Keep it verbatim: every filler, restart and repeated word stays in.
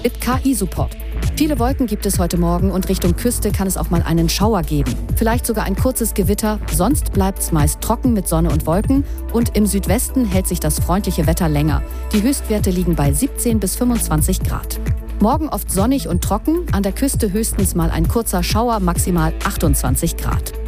Mit K I-Support. Viele Wolken gibt es heute Morgen und Richtung Küste kann es auch mal einen Schauer geben. Vielleicht sogar ein kurzes Gewitter, sonst bleibt es meist trocken mit Sonne und Wolken und im Südwesten hält sich das freundliche Wetter länger. Die Höchstwerte liegen bei siebzehn bis fünfundzwanzig Grad. Morgen oft sonnig und trocken, an der Küste höchstens mal ein kurzer Schauer, maximal achtundzwanzig Grad.